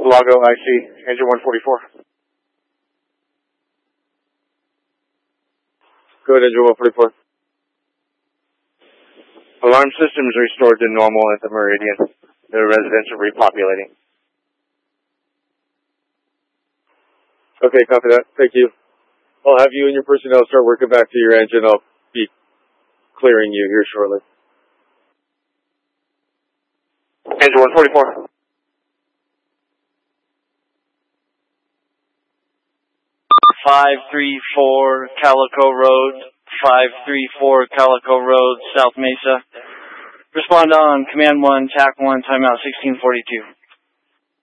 Lago IC, engine 144. Good, engine 144. Alarm systems restored to normal at the Meridian. The residents are repopulating. Okay, copy that. Thank you. I'll have you and your personnel start working back to your engine. I'll be clearing you here shortly. Engine 144. .534 Calico Road, 534 Calico Road, South Mesa. Respond on Command 1, TAC 1, timeout 1642.